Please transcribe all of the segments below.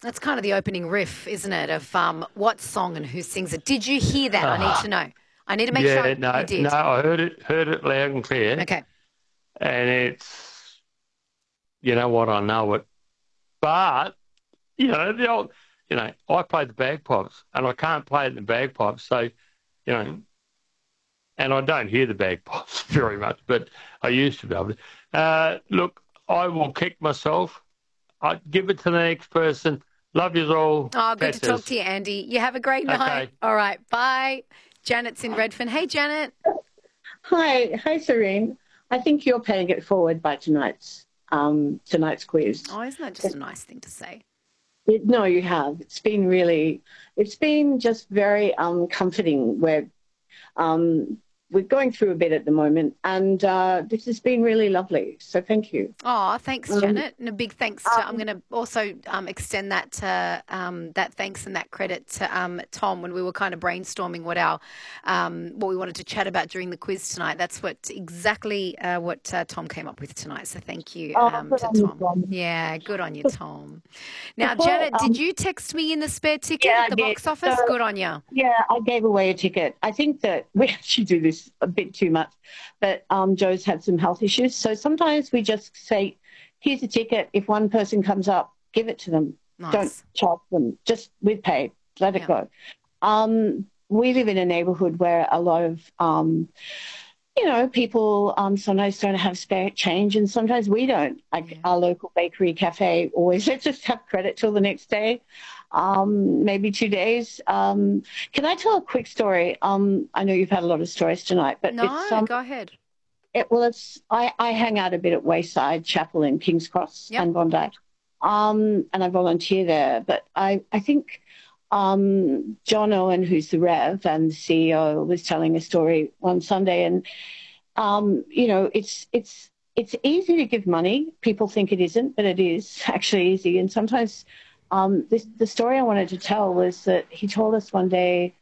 That's kind of the opening riff, isn't it, of what song and who sings it. Did you hear that? I need to Ah, know. I need to make sure yeah, you no, did. I heard it loud and clear, Okay. and it's, you know what, I know it. But, the old, I play the bagpipes, and I can't play it in the bagpipes, so, you know, and I don't hear the bagpipes very much, but I used to be able to. Look, I will kick myself. I give it to the next person. Love you all. Oh, good to talk to Patches. you, Andy. You have a great night. Okay. All right. Bye. Janet's in Redfern. Hey, Janet. Hi, Serene. I think you're paying it forward by tonight's quiz. Oh, isn't that just a nice thing to say? No, you have. It's been just very comforting. We're going through a bit at the moment, and this has been really lovely. So thank you. Oh, thanks, Um, Janet, and a big thanks to. I'm um, going to also extend that that thanks and that credit to Tom when we were kind of brainstorming what we wanted to chat about during the quiz tonight. That's exactly what Tom came up with tonight. So thank you good to on you, Tom. Tom. Yeah, good on you, Tom. Now, Before, Janet, did you text me in the spare ticket yeah, at I the did. box So office? Good on you. yeah, I gave away a ticket. I think that we actually do this a bit too much, but Joe's had some health issues. So sometimes we just say, here's a ticket. If one person comes up, give it to them. Don't Nice. charge them. Just we've paid. Let it Yeah. go. We live in a neighborhood where a lot of people sometimes don't have spare change and sometimes we don't. Like Yeah. our local bakery cafe always lets us have credit till the next day, maybe 2 days. Can I tell a quick story? I know you've had a lot of stories tonight, but No, go ahead. I hang out a bit at Wayside Chapel in King's Cross Yep. and Bondi, and I volunteer there. But I think John Owen, who's the Rev and the CEO, was telling a story one Sunday, and it's easy to give money. People think it isn't, but it is actually easy. And sometimes the story I wanted to tell was that he told us one day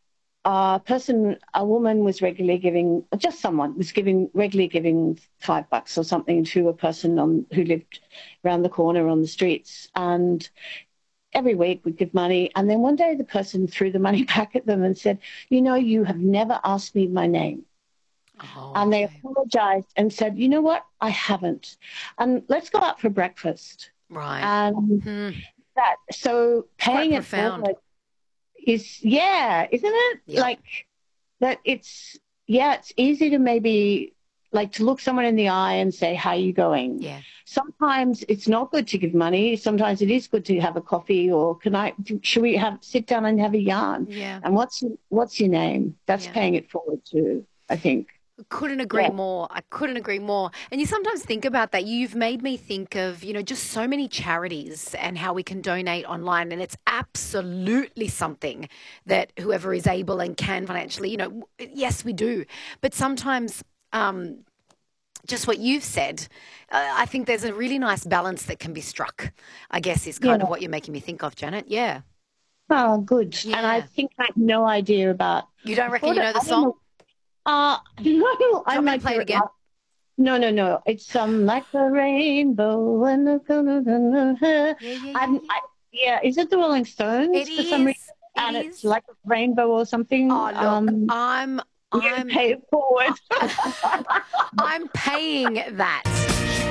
a woman was regularly giving, just someone was regularly giving $5 or something to a person who lived around the corner on the streets. And every week would give money. And then one day the person threw the money back at them and said, you have never asked me my name. Oh, And they okay. apologized and said, you know what? I haven't. And let's go out for breakfast. Right. And Hmm. so It's quite paying it profound. forward is, yeah, isn't it? Yep. Like that it's easy to maybe like to look someone in the eye and say, how are you going? Yeah. Sometimes it's not good to give money. Sometimes it is good to have a coffee or should we sit down and have a yarn? Yeah. And what's your name? That's Yeah. paying it forward too, I think. Couldn't agree Yeah. more. I couldn't agree more. And you sometimes think about that. You've made me think of, just so many charities and how we can donate online. And it's absolutely something that whoever is able and can financially, yes, we do. But sometimes, just what you've said, I think there's a really nice balance that can be struck, I guess, is Yeah. kind of what you're making me think of, Janet. Yeah. Oh, good. And I Yeah. think I have no idea about. You don't reckon What you know the I don't song? know. No, Do you I want me to might play do it it. again? No. It's like the rainbow and the. Yeah, yeah, yeah, I'm, yeah. I, yeah, is it the Rolling It Stones for some reason? is. It And it's is. like a rainbow or something. Oh, look, I'm You I'm pay it forward. I'm paying that.